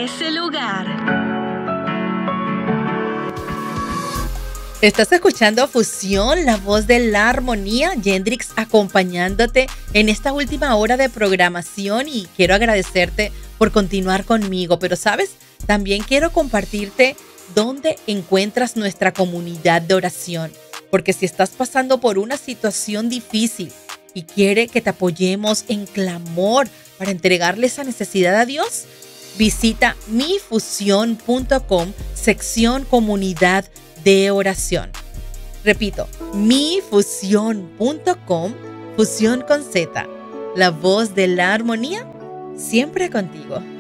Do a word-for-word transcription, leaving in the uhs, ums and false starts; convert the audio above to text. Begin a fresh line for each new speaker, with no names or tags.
ese lugar.
Estás escuchando Fusión, la voz de la armonía. Yendrix acompañándote en esta última hora de programación y quiero agradecerte por continuar conmigo. Pero, ¿sabes? También quiero compartirte dónde encuentras nuestra comunidad de oración. Porque si estás pasando por una situación difícil y quiere que te apoyemos en clamor para entregarle esa necesidad a Dios, visita mi fusión punto com, sección comunidad de oración. Repito, mi fusión punto com, fusión con Z, la voz de la armonía, siempre contigo.